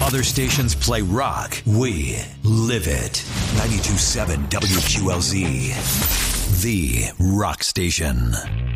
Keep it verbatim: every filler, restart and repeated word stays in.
Other stations play rock. We live it. ninety-two point seven W Q L Z. The Rock Station.